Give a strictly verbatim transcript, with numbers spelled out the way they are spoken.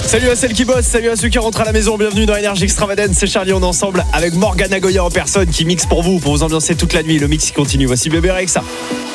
Salut à celles qui bossent, salut à ceux qui rentrent à la maison. Bienvenue dans Énergie Extravagance. C'est Charlie, on est ensemble avec Morgana Goya en personne qui mixe pour vous, pour vous ambiancer toute la nuit. Le mix qui continue. Voici Bébé Rexha.